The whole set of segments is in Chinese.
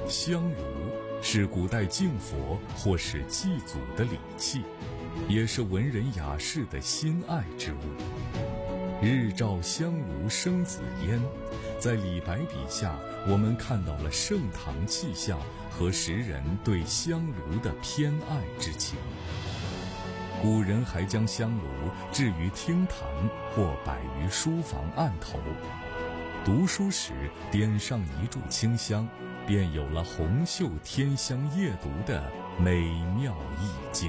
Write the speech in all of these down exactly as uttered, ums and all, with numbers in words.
香炉是古代敬佛或是祭祖的礼器，也是文人雅士的心爱之物。日照香炉生紫烟，在李白笔下，我们看到了盛唐气象和时人对香炉的偏爱之情。古人还将香炉置于厅堂或摆于书房案头，读书时点上一炷清香，便有了红袖添香夜读的美妙意境。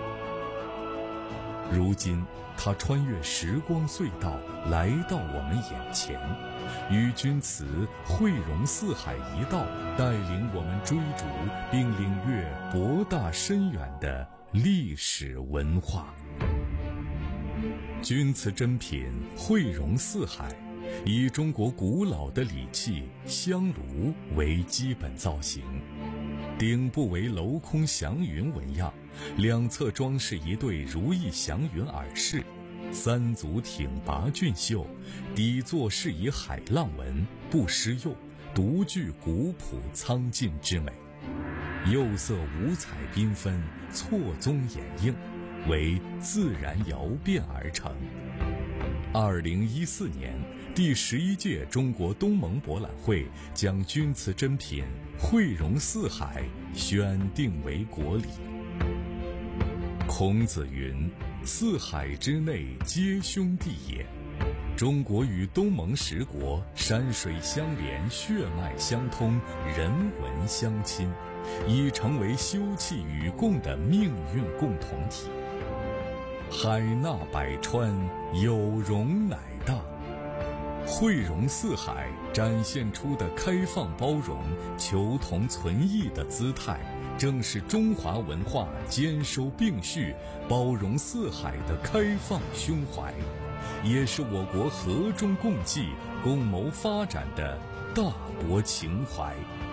如今它穿越时光隧道来到我们眼前，与君词汇融四海一道，带领我们追逐并领略博大深远的历史文化。钧瓷珍品汇融四海，以中国古老的礼器香炉为基本造型，顶部为镂空祥云纹样，两侧装饰一对如意祥云耳饰，三足挺拔俊秀，底座是以海浪纹，不施釉，独具古朴苍劲之美。釉色五彩缤纷，错综掩映，为自然窑变而成。二零一四年，第十一届中国东盟博览会将钧瓷珍品汇融四海选定为国礼。孔子云：四海之内皆兄弟也。中国与东盟十国山水相连，血脉相通，人文相亲，已成为休戚与共的命运共同体。海纳百川，有容乃大。汇融四海展现出的开放包容、求同存异的姿态，正是中华文化兼收并蓄、包容四海的开放胸怀，也是我国和衷共济、共谋发展的大国情怀。